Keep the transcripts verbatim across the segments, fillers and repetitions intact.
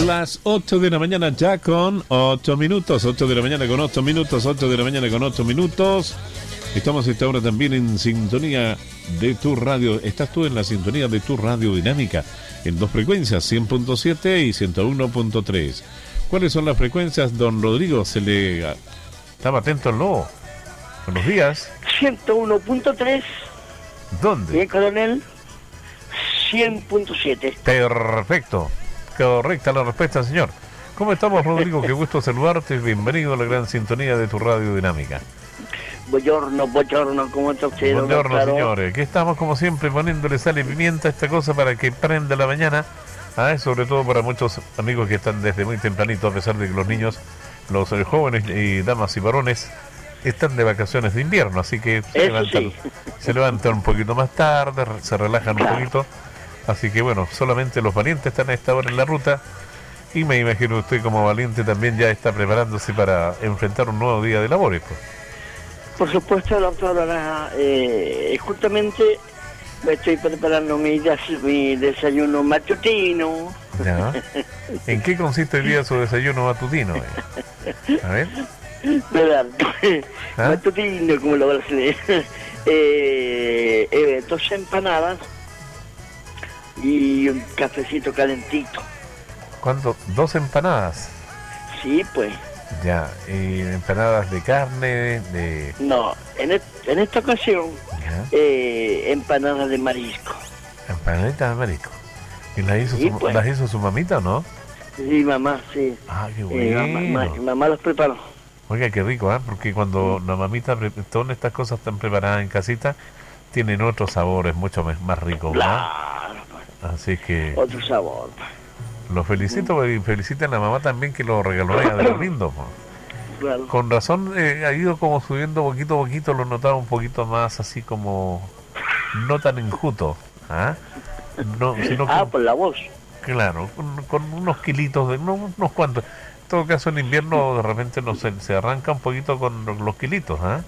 las ocho de la mañana ya con ocho minutos, ocho de la mañana con ocho minutos, ocho de la mañana con ocho minutos. Estamos esta hora también en sintonía de tu radio. Estás tú en la sintonía de tu radio dinámica en dos frecuencias, cien punto siete y ciento uno punto tres. ¿Cuáles son las frecuencias, don Rodrigo? Se le estaba atento al lobo. Buenos días. ciento uno punto tres. ¿Dónde? Bien, coronel. cien punto siete. Perfecto. Correcta la respuesta, señor. ¿Cómo estamos, Rodrigo? Qué gusto saludarte. Bienvenido a la gran sintonía de tu radio dinámica. Buongiorno, buongiorno, ¿cómo está usted? Buongiorno, Claro. señores. Aquí estamos, como siempre, poniéndole sal y pimienta a esta cosa para que prenda la mañana. ¿Ah? Sobre todo para muchos amigos que están desde muy tempranito, a pesar de que los niños, los eh, jóvenes y damas y varones están de vacaciones de invierno, así que se levantan, sí. se levantan un poquito más tarde, se relajan un poquito. Así que bueno, solamente los valientes están a esta hora en la ruta. Y me imagino usted como valiente también ya está preparándose para enfrentar un nuevo día de labores, pues. Por supuesto, doctora, eh, justamente me estoy preparando mi, des- mi desayuno matutino. ¿Ya? ¿En qué consiste el día su desayuno matutino? eh? A ver. ¿Verdad? ¿Ah? Matutino, como lo brasileños. eh, eh, dos empanadas y un cafecito calentito. ¿Cuánto? ¿Dos empanadas? Sí, pues. Ya, y empanadas de carne, de... No, en, et- en esta ocasión, ¿Ya? eh, empanadas de marisco. Empanaditas de marisco. ¿Y las hizo, Sí, su, pues. las hizo su mamita o no? Sí, mamá, sí. Ah, qué Eh, bueno. mamá, ma- mamá los preparó. Oiga, qué rico, ¿eh? Porque cuando la mamita, pre- todas estas cosas están preparadas en casita, tienen otros sabores mucho más, más ricos, ¿no? Claro, pues, Así que otro sabor. pues. los felicito y feliciten a la mamá también que lo regaló ella de lo lindo, pues. Claro. Con razón eh, ha ido como subiendo poquito a poquito, lo notaba un poquito más así como no tan enjuto, ¿ah? No, sino Ah, que, por la voz. claro, con, con unos kilitos, de no, unos cuantos. En todo caso, en invierno de repente no se, se arranca un poquito con los, los kilitos, ¿ah?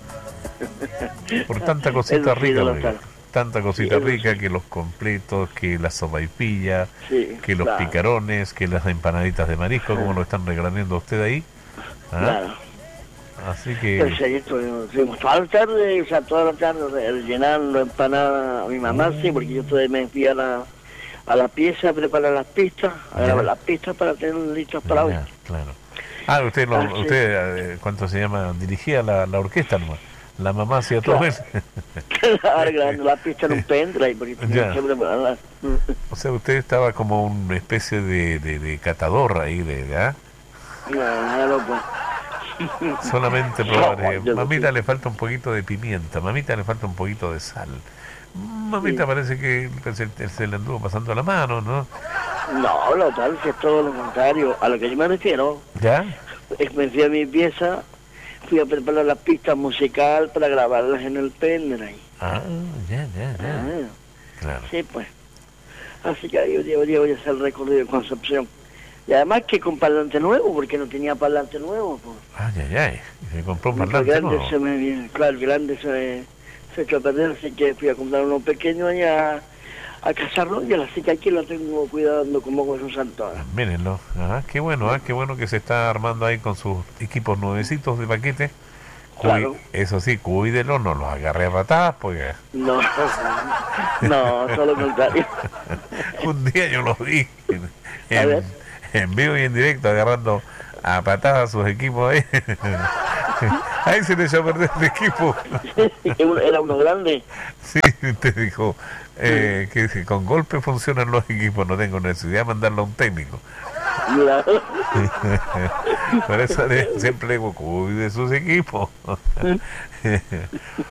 Por tanta cosita Eso sí, rica, lo oiga. claro. Tanta cosita Sí, eso rica, sí. que los completos, que la sopaipilla, Sí, que los claro, picarones, que las empanaditas de marisco, como lo están regalando a usted ahí. ¿Ah? Claro. Así que... Pues ahí estuvimos, estuvimos toda la tarde, o sea, toda la tarde rellenando empanadas a mi mamá, sí, porque yo todavía me fui a la, a la pieza a preparar las pistas, a Ya. grabar las pistas para tener listas para hoy. Ya, claro. Ah, usted, lo, Ah, sí. usted eh, ¿cuánto se llama? Dirigía la, la orquesta nomás. La mamá hacía todo Claro. eso. Claro, grabando las pistas en un pendrive, porque tenía Ya. que prepararlas. O sea, usted estaba como una especie de, de, de catador ahí, de, ¿ah? Claro, pues. Solamente probar. eh, No, yo no mamita sé. le falta un poquito de pimienta, mamita le falta un poquito de sal. Mamita Sí. parece que pues, se, se le anduvo pasando la mano, ¿no? No, lo tal que es todo lo contrario. A lo que yo me refiero, ¿Ya? es que me fui a mi pieza, fui a preparar la pista musical para grabarlas en el pendrive. Ah, ya, ya, ya. Ah, Claro. sí, pues. Así que yo día, día voy a hacer el recorrido de Concepción. Y además que con parlante nuevo, porque no tenía parlante nuevo. Pues. Ay, ay, ay. Y se compró un El parlante grande nuevo. se me, claro, el grande se me se echó a perder, así que fui a comprar uno pequeño allá a Casarlo, y así que aquí lo tengo cuidando como con su santora. Mírenlo, ajá, qué bueno, ah, qué bueno que se está armando ahí con sus equipos nuevecitos de paquete. Cuí- Claro. Eso sí, cuídelo, no los agarre a patadas, porque No, no, todo lo contrario. un día yo los vi A ver. en, en vivo y en directo agarrando a patadas sus equipos ahí. Ahí se le echó a perder el equipo. Era uno grande. Sí, usted dijo eh, que si con golpe funcionan los equipos, no tengo necesidad de mandarlo a un técnico. Claro. Por eso le- siempre le digo, cuide sus equipos.